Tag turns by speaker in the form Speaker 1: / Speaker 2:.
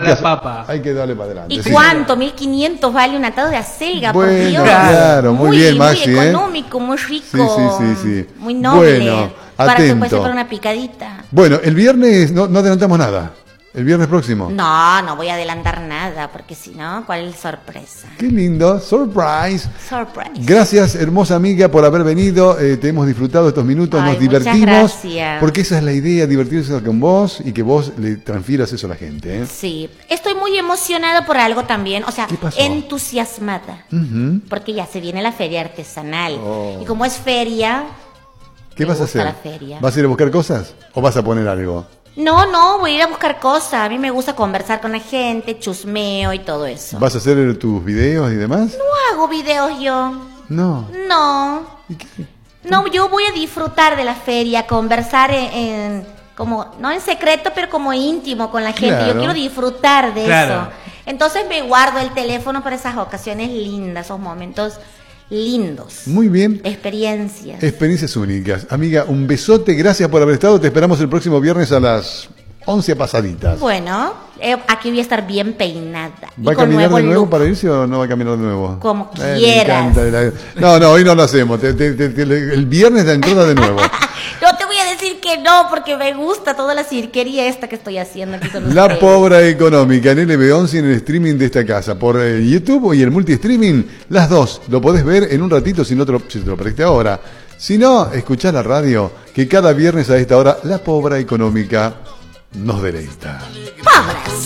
Speaker 1: la papa.
Speaker 2: Hay que darle para adelante.
Speaker 3: ¿Y
Speaker 2: sí.
Speaker 3: cuánto? 1.500 vale un atado de acelga, por
Speaker 2: Bueno,
Speaker 3: Dios.
Speaker 2: claro, muy bien, Maxi,
Speaker 3: Muy económico, muy rico.
Speaker 2: Sí.
Speaker 3: Muy noble.
Speaker 2: Bueno,
Speaker 3: para que
Speaker 2: atento.
Speaker 3: puede ser para una picadita.
Speaker 2: Bueno, el viernes no adelantamos nada. El viernes próximo.
Speaker 3: No voy a adelantar nada, porque si no, ¿cuál es la sorpresa?
Speaker 2: Qué lindo, surprise.
Speaker 3: Surprise.
Speaker 2: Gracias, hermosa amiga, por haber venido. Te hemos disfrutado estos minutos,
Speaker 3: Ay,
Speaker 2: nos divertimos.
Speaker 3: muchas gracias.
Speaker 2: Porque esa es la idea, divertirse con vos y que vos le transfieras eso a la gente.
Speaker 3: Sí, estoy muy emocionada por algo también, o sea,
Speaker 2: ¿Qué pasó?
Speaker 3: entusiasmada, porque ya se viene la feria artesanal.
Speaker 2: Oh.
Speaker 3: Y como es feria,
Speaker 2: ¿Qué
Speaker 3: me
Speaker 2: vas a
Speaker 3: gusta
Speaker 2: hacer?
Speaker 3: la feria.
Speaker 2: ¿Vas a ir a buscar cosas o vas a poner algo?
Speaker 3: No, voy a ir a buscar cosas. A mí me gusta conversar con la gente, chusmeo y todo eso.
Speaker 2: ¿Vas a hacer tus videos y demás?
Speaker 3: No hago videos yo.
Speaker 2: No.
Speaker 3: No.
Speaker 2: ¿Y qué?
Speaker 3: No, yo voy a disfrutar de la feria, conversar como, no en secreto, pero como íntimo con la gente.
Speaker 2: Claro.
Speaker 3: Yo quiero disfrutar de
Speaker 1: Claro.
Speaker 3: eso. Entonces me guardo el teléfono para esas ocasiones lindas, esos momentos lindos.
Speaker 2: Muy bien.
Speaker 3: Experiencias.
Speaker 2: Experiencias únicas. Amiga, un besote, gracias por haber estado. Te esperamos el próximo viernes a las 11 pasaditas.
Speaker 3: Bueno, aquí voy a estar bien peinada.
Speaker 2: ¿Va
Speaker 3: y
Speaker 2: a
Speaker 3: con
Speaker 2: caminar de nuevo
Speaker 3: look.
Speaker 2: para irse o no va a caminar de nuevo?
Speaker 3: Como
Speaker 2: Me
Speaker 3: quieras.
Speaker 2: encanta. No, hoy no lo hacemos. El viernes la entrada de nuevo.
Speaker 3: No te voy a decir que no, porque me gusta toda la cirquería esta que estoy haciendo aquí con
Speaker 2: La
Speaker 3: ustedes.
Speaker 2: Pobra Económica en LB11 y en el streaming de esta casa. Por YouTube y el multi-streaming, las dos. Lo podés ver en un ratito si te lo presté ahora. Si no, escuchá la radio, que cada viernes a esta hora La Pobra Económica nos deleita.
Speaker 3: ¡Pobres!